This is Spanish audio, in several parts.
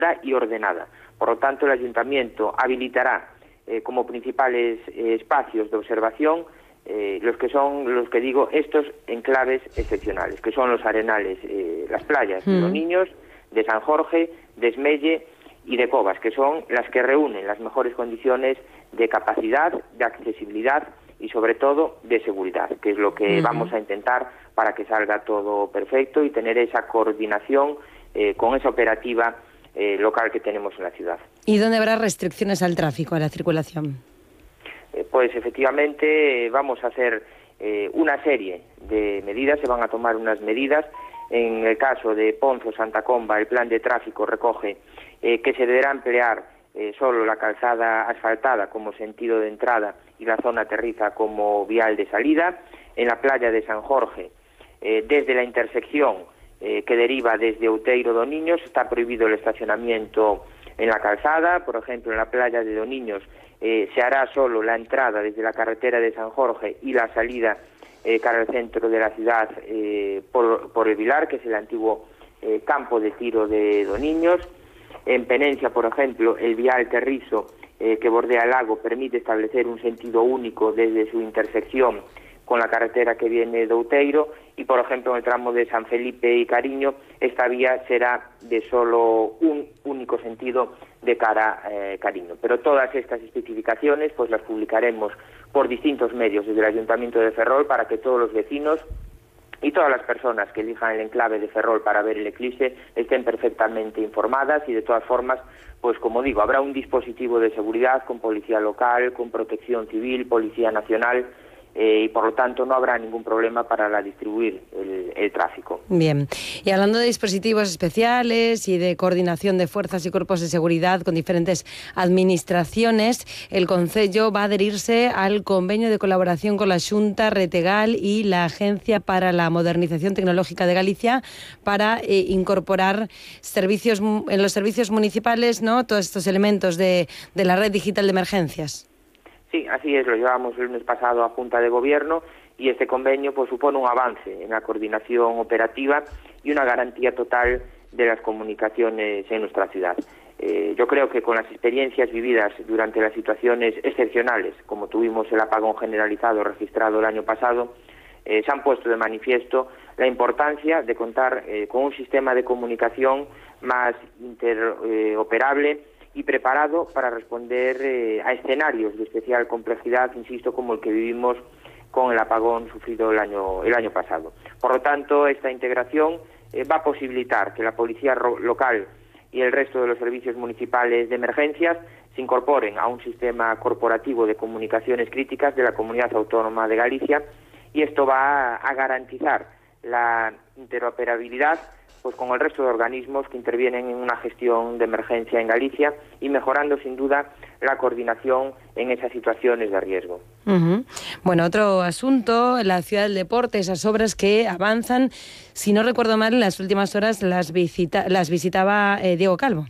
y ordenada. Por lo tanto, el Ayuntamiento habilitará como principales espacios de observación los que digo, estos enclaves excepcionales, que son los arenales, las playas de Los Niños, de San Jorge, de Esmelle y de Cobas, que son las que reúnen las mejores condiciones de capacidad, de accesibilidad y sobre todo de seguridad, que es lo que vamos a intentar para que salga todo perfecto y tener esa coordinación con esa operativa local que tenemos en la ciudad. ¿Y dónde habrá restricciones al tráfico, a la circulación? Pues efectivamente vamos a hacer una serie de medidas, se van a tomar unas medidas. En el caso de Ponzo, Santa Comba, el plan de tráfico recoge que se deberá emplear solo la calzada asfaltada como sentido de entrada y la zona terriza como vial de salida. En la playa de San Jorge, desde la intersección que deriva desde Outeiro do Niños, está prohibido el estacionamiento en la calzada. Por ejemplo, en la playa de Do Niños se hará solo la entrada desde la carretera de San Jorge y la salida cara al centro de la ciudad por el Vilar, que es el antiguo campo de tiro de Do Niños. En Penencia, por ejemplo, el vial terrizo que bordea el lago permite establecer un sentido único desde su intersección con la carretera que viene de Outeiro, y por ejemplo en el tramo de San Felipe y Cariño esta vía será de solo un único sentido de cara a Cariño. Pero todas estas especificaciones pues las publicaremos por distintos medios desde el Ayuntamiento de Ferrol para que todos los vecinos y todas las personas que elijan el enclave de Ferrol para ver el eclipse estén perfectamente informadas. Y de todas formas, pues como digo, habrá un dispositivo de seguridad con policía local, con protección civil, policía nacional, y por lo tanto no habrá ningún problema para distribuir el tráfico. Bien, y hablando de dispositivos especiales y de coordinación de fuerzas y cuerpos de seguridad con diferentes administraciones, el Concello va a adherirse al convenio de colaboración con la Xunta, Retegal y la Agencia para la Modernización Tecnológica de Galicia para incorporar servicios en los servicios municipales, ¿no?, todos estos elementos de la red digital de emergencias. Sí, así es, lo llevamos el lunes pasado a Junta de Gobierno y este convenio pues supone un avance en la coordinación operativa y una garantía total de las comunicaciones en nuestra ciudad. Yo creo que con las experiencias vividas durante las situaciones excepcionales, como tuvimos el apagón generalizado registrado el año pasado, se han puesto de manifiesto la importancia de contar con un sistema de comunicación más interoperable y preparado para responder a escenarios de especial complejidad, insisto, como el que vivimos con el apagón sufrido el año pasado. Por lo tanto, esta integración va a posibilitar que la policía local y el resto de los servicios municipales de emergencias se incorporen a un sistema corporativo de comunicaciones críticas de la Comunidad Autónoma de Galicia, y esto va a garantizar la interoperabilidad pues con el resto de organismos que intervienen en una gestión de emergencia en Galicia y mejorando sin duda la coordinación en esas situaciones de riesgo. Bueno, otro asunto, la Ciudad del Deporte, esas obras que avanzan, si no recuerdo mal, en las últimas horas las visitaba Diego Calvo.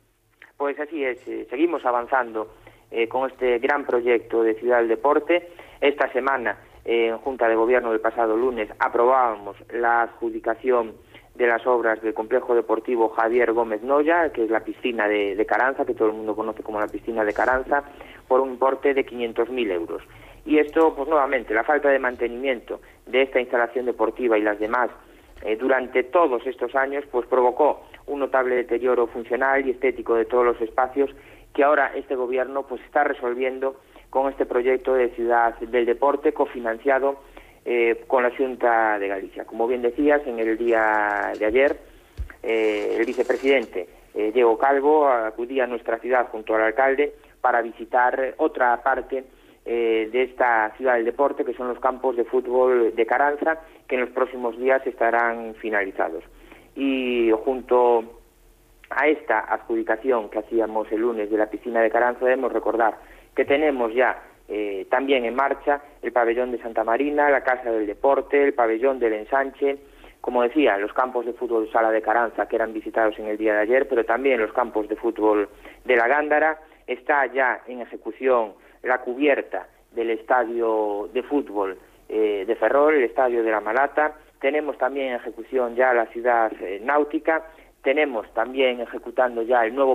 Pues así es, seguimos avanzando con este gran proyecto de Ciudad del Deporte. Esta semana, en Junta de Gobierno del pasado lunes, aprobábamos la adjudicación de las obras del complejo deportivo Javier Gómez Noya, que es la piscina de Caranza, que todo el mundo conoce como la piscina de Caranza, por un importe de 500.000 euros. Y esto, pues nuevamente, la falta de mantenimiento de esta instalación deportiva y las demás durante todos estos años, pues provocó un notable deterioro funcional y estético de todos los espacios que ahora este gobierno pues está resolviendo con este proyecto de Ciudad del Deporte cofinanciado con la Xunta de Galicia. Como bien decías, en el día de ayer, el vicepresidente Diego Calvo acudía a nuestra ciudad junto al alcalde para visitar otra parte de esta Ciudad del Deporte, que son los campos de fútbol de Caranza, que en los próximos días estarán finalizados. Y junto a esta adjudicación que hacíamos el lunes de la piscina de Caranza, debemos recordar que tenemos ya también en marcha el pabellón de Santa Marina, la Casa del Deporte, el pabellón del Ensanche, como decía, los campos de fútbol Sala de Caranza, que eran visitados en el día de ayer, pero también los campos de fútbol de la Gándara. Está ya en ejecución la cubierta del estadio de fútbol de Ferrol, el estadio de la Malata. Tenemos también en ejecución ya la ciudad náutica. tenemos también ejecutando ya el nuevo